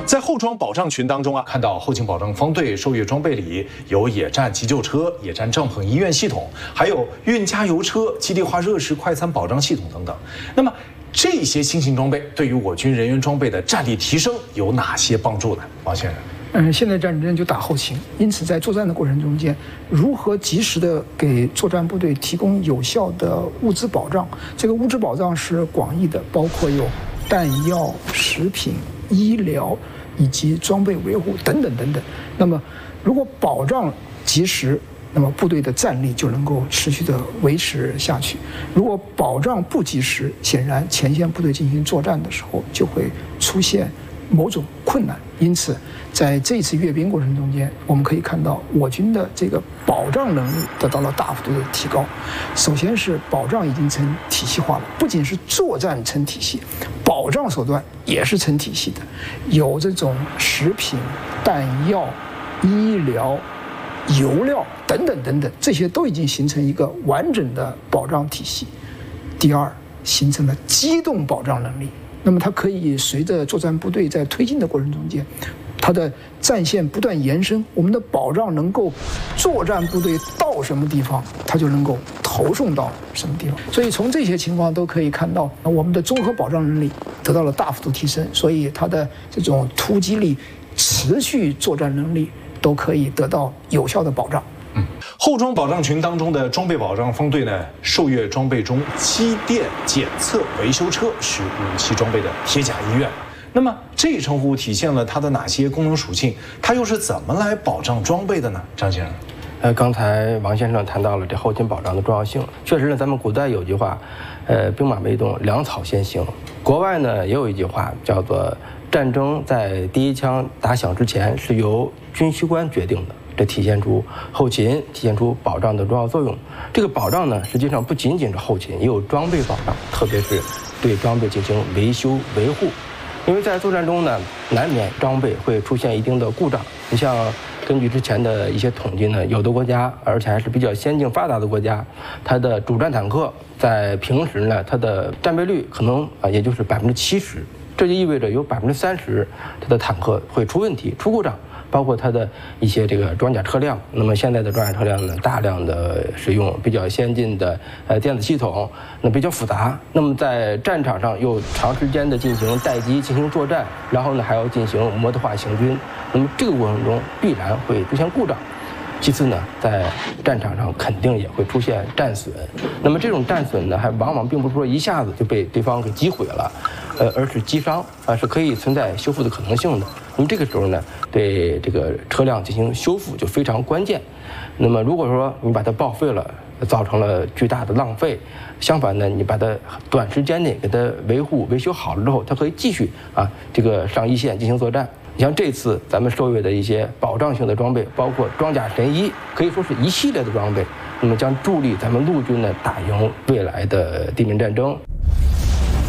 在后装保障群当中啊，看到后勤保障方队受阅装备里有野战急救车、野战帐篷医院系统，还有运加油车、基地化热食快餐保障系统等等。那么这些新型装备对于我军人员装备的战力提升有哪些帮助呢？王先生。 现代战争就打后勤，因此在作战的过程中间，如何及时的给作战部队提供有效的物资保障？这个物质保障是广义的，包括有弹药、食品、医疗以及装备维护等等等等。那么，如果保障及时，那么部队的战力就能够持续的维持下去。如果保障不及时，显然前线部队进行作战的时候就会出现某种困难。因此，在这一次阅兵过程中间，我们可以看到我军的这个保障能力得到了大幅度的提高。首先是保障已经成体系化了，不仅是作战成体系，保障手段也是成体系的，有这种食品、弹药、医疗、油料等等等等，这些都已经形成一个完整的保障体系。第二，形成了机动保障能力。那么它可以随着作战部队在推进的过程中间，它的战线不断延伸，我们的保障能够作战部队到什么地方，它就能够投送到什么地方。所以从这些情况都可以看到，我们的综合保障能力得到了大幅度提升，所以它的这种突击力、持续作战能力都可以得到有效的保障。 后装保障群当中的装备保障方队呢，受阅装备中机电检测维修车是武器装备的铁甲医院。那么这一称呼体现了它的哪些功能属性？它又是怎么来保障装备的呢？张先生。 刚才王先生谈到了这后勤保障的重要性。确实呢，咱们古代有句话，兵马未动，粮草先行。国外呢也有一句话叫做战争在第一枪打响之前是由军需官决定的。这体现出后勤体现出保障的重要作用。这个保障呢，实际上不仅仅是后勤，也有装备保障，特别是对装备进行维修维护。因为在作战中呢，难免装备会出现一定的故障。你像根据之前的一些统计呢，有的国家，而且还是比较先进发达的国家，它的主战坦克在平时呢，它的战备率可能也就是70%，这就意味着有30%它的坦克会出问题、出故障。包括它的一些这个装甲车辆，那么现在的装甲车辆呢，大量的使用比较先进的电子系统，那比较复杂。那么在战场上又长时间的进行待机、进行作战，然后呢还要进行模特化行军，那么这个过程中必然会出现故障。其次呢，在战场上肯定也会出现战损，那么这种战损呢，还往往并不是说一下子就被对方给击毁了，而是击伤是可以存在修复的可能性的。那么这个时候呢，对这个车辆进行修复就非常关键。那么如果说你把它报废了，造成了巨大的浪费，相反呢，你把它短时间内给它维护维修好了之后，它可以继续这个上一线进行作战。你像这次咱们受阅的一些保障性的装备，包括装甲神医，可以说是一系列的装备，那么将助力咱们陆军呢打赢未来的地面战争。